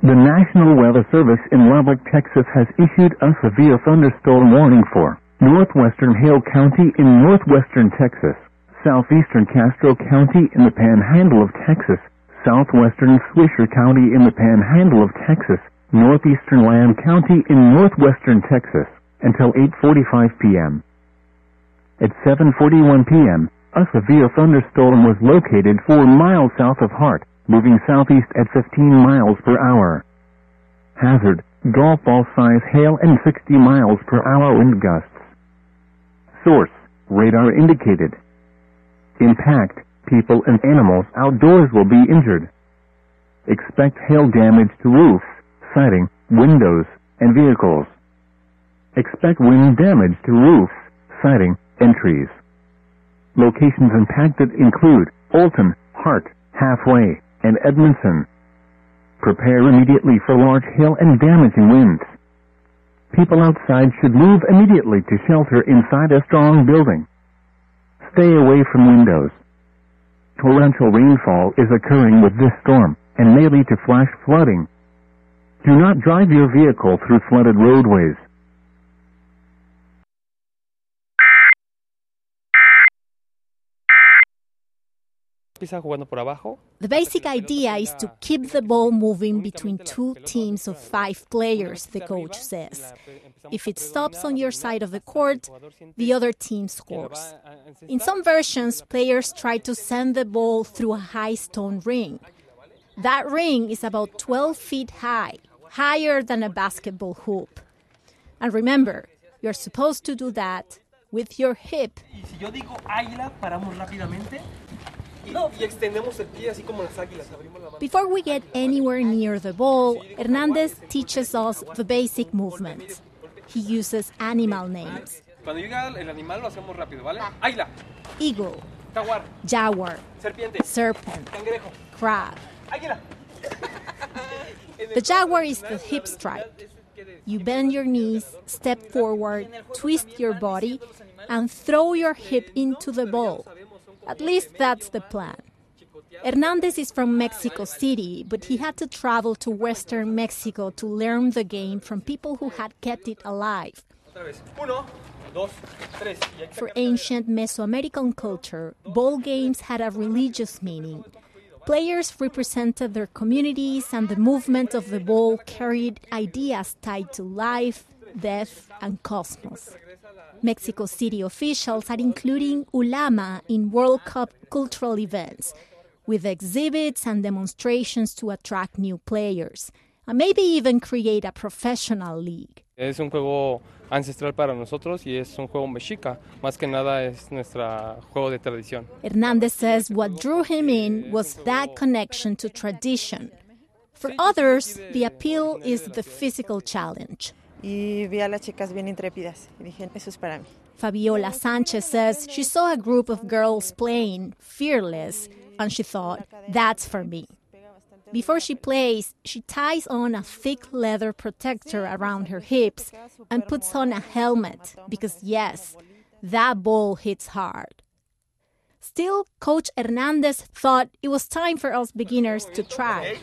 The National Weather Service in Lubbock, Texas has issued a severe thunderstorm warning for northwestern Hale County in northwestern Texas, southeastern Castro County in the Panhandle of Texas, southwestern Swisher County in the Panhandle of Texas, northeastern Lamb County in northwestern Texas, until 8:45 p.m. At 7:41 p.m., a severe thunderstorm was located 4 miles south of Hart, moving southeast at 15 miles per hour. Hazard, golf ball size hail and 60 miles per hour wind gusts. Source, radar indicated. Impact, people and animals outdoors will be injured. Expect hail damage to roofs, siding, windows, and vehicles. Expect wind damage to roofs, siding, and trees. Locations impacted include Olton, Hart, Halfway, and Edmondson. Prepare immediately for large hail and damaging winds. People outside should move immediately to shelter inside a strong building. Stay away from windows. Torrential rainfall is occurring with this storm and may lead to flash flooding. Do not drive your vehicle through flooded roadways. The basic idea is to keep the ball moving between two teams of 5 players, the coach says. If it stops on your side of the court, the other team scores. In some versions, players try to send the ball through a high stone ring. That ring is about 12 feet high, higher than a basketball hoop. And remember, you're supposed to do that with your hip. Before we get anywhere near the ball, Hernandez teaches us the basic movements. He uses animal names. Eagle, jaguar, serpent, crab. The jaguar is the hip strike. You bend your knees, step forward, twist your body, and throw your hip into the ball. At least that's the plan. Hernandez is from Mexico City, but he had to travel to western Mexico to learn the game from people who had kept it alive. For ancient Mesoamerican culture, ball games had a religious meaning. Players represented their communities, and the movement of the ball carried ideas tied to life, death, and cosmos. Mexico City officials are including Ulama in World Cup cultural events, with exhibits and demonstrations to attract new players, and maybe even create a professional league. Es un juego ancestral para nosotros y es un juego mexica. Más que nada es nuestro juego de tradición. Hernandez says what drew him in was that connection to tradition. For others, the appeal is the physical challenge. Y vi a las chicas bien intrépidas y dije, eso es para mí. Fabiola Sanchez says she saw a group of girls playing, fearless, and she thought, that's for me. Before she plays, she ties on a thick leather protector around her hips and puts on a helmet because, yes, that ball hits hard. Still, Coach Hernandez thought it was time for us beginners to try.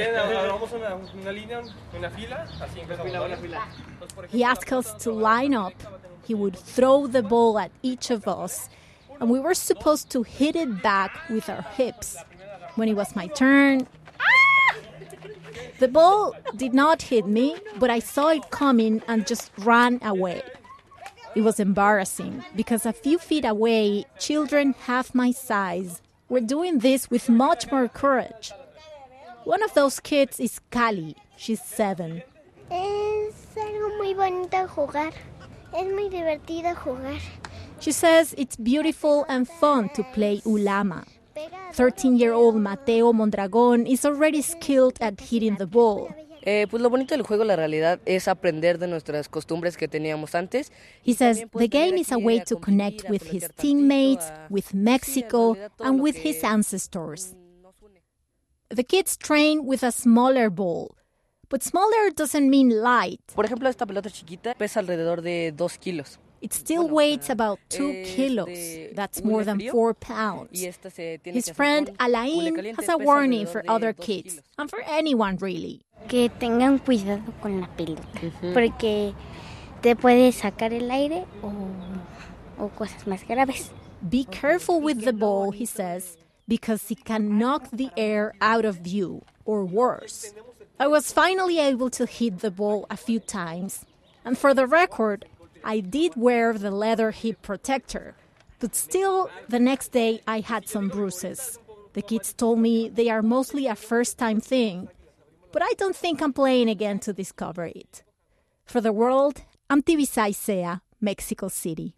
He asked us to line up. He would throw the ball at each of us, and we were supposed to hit it back with our hips. When it was my turn, the ball did not hit me, but I saw it coming and just ran away. It was embarrassing because a few feet away, children half my size were doing this with much more courage. One of those kids is Cali. She's 7. Es algo muy bonito jugar. Es muy divertido jugar. She says it's beautiful and fun to play Ulama. 13-year-old Mateo Mondragon is already skilled at hitting the ball. Pues lo bonito del juego, la realidad, es aprender de nuestras costumbres que teníamos antes. He says the game is a way to connect with his teammates, with Mexico, and with his ancestors. The kids train with a smaller ball, but smaller doesn't mean light. Por ejemplo, esta pelota chiquita pesa alrededor de 2 kilos. It still weighs about 2 kilos. That's more than 4 pounds. His friend Alain has a warning for other kids, and for anyone really. Que tengan cuidado con la pelota, porque te puede sacar el aire o cosas más graves. Be careful with the ball, he says, because it can knock the air out of view, or worse. I was finally able to hit the ball a few times, and for the record, I did wear the leather hip protector, but still, the next day I had some bruises. The kids told me they are mostly a first-time thing, but I don't think I'm playing again to discover it. For the world, I'm Tibisay Sea, Mexico City.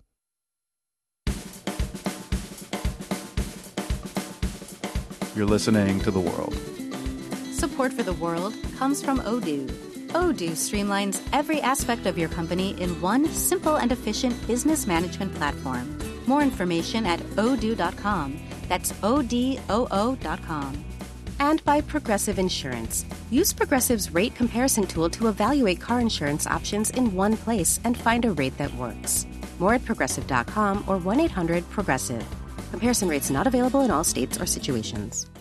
You're listening to The World. Support for The World comes from Odoo. Odoo streamlines every aspect of your company in one simple and efficient business management platform. More information at odoo.com. That's ODOO.com. And by Progressive Insurance. Use Progressive's rate comparison tool to evaluate car insurance options in one place and find a rate that works. More at Progressive.com or 1-800-PROGRESSIVE. Comparison rates not available in all states or situations.